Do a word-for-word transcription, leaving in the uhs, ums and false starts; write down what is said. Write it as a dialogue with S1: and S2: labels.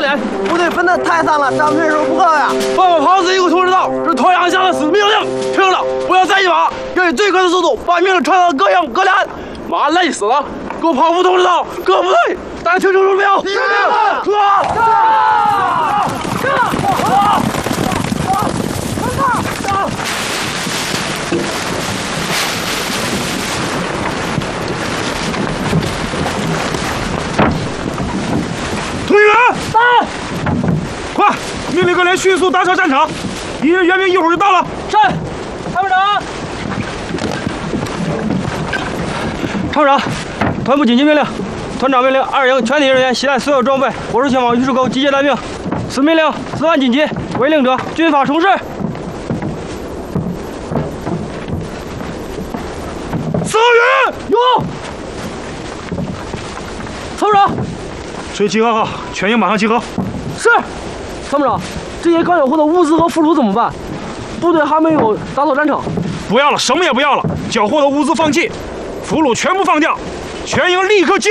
S1: 连。
S2: 部队分得太散了，战备人数不够呀！
S1: 报告炮子一股通知到，是脱阳乡的死命令，听了不要再一马，要以最快的速度把命令传到各营各连。妈累死了！给我跑副通知到，各部队，大家听清楚了没有？听明白。出发！上！上！
S3: 同学们，
S1: 到！
S3: 快，命令各连迅速搭车战场，敌人援兵一会儿就到了。
S1: 是，参谋长。参谋长，团部紧急命令，团长命令二营全体人员携带所有装备，火速前往榆树沟集结待命。此命令此案紧急，违令者军法从事。
S3: 司令员
S1: 有。参谋长。
S3: 这集合号，全营马上集合。
S1: 是，参谋长，这些刚缴获的物资和俘虏怎么办？部队还没有打扫战场。
S3: 不要了，什么也不要了，缴获的物资放弃，俘虏全部放掉，全营立刻集